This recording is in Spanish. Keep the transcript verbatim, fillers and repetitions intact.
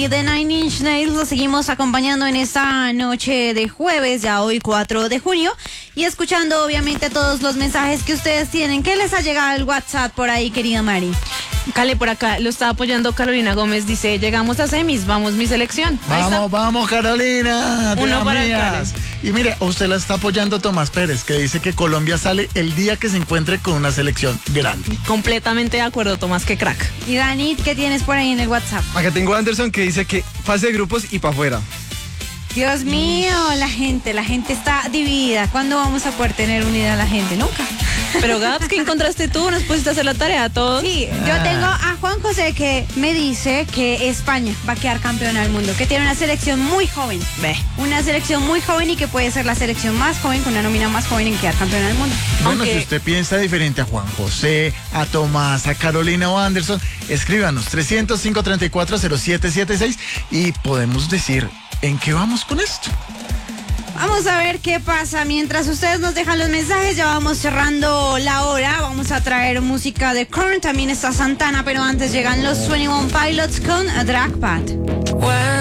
Baby de Nine Inch Nails. Lo seguimos acompañando en esta noche de jueves, ya hoy cuatro de junio, y escuchando obviamente todos los mensajes que ustedes tienen. ¿Qué les ha llegado al WhatsApp por ahí, querida Mari? Cale, por acá lo está apoyando Carolina Gómez, dice, llegamos a semis, vamos mi selección. Vamos, vamos Carolina. Uno para mías. Y mire, usted la está apoyando Tomás Pérez, que dice que Colombia sale el día que se encuentre con una selección grande. Completamente de acuerdo, Tomás, qué crack. Y Dani, ¿qué tienes por ahí en el WhatsApp? Acá tengo a Anderson que dice que fase de grupos y para afuera. Dios mío, la gente, la gente está dividida. ¿Cuándo vamos a poder tener unida a la gente? Nunca. Pero Gabs, ¿qué encontraste tú? ¿Nos pusiste a hacer la tarea a todos? Sí, yo tengo a Juan José que me dice que España va a quedar campeona del mundo, que tiene una selección muy joven. Ve. Una selección muy joven y que puede ser la selección más joven, con una nómina más joven en quedar campeona del mundo. Bueno, Aunque... si usted piensa diferente a Juan José, a Tomás, a Carolina o a Anderson, escríbanos trescientos cinco, treinta y cuatro, cero siete siete seis y podemos decir en qué vamos con esto. Vamos a ver qué pasa. Mientras ustedes nos dejan los mensajes, ya vamos cerrando la hora. Vamos a traer música de Korn, también está Santana, pero antes llegan los veintiuno Pilots con Drag Pad.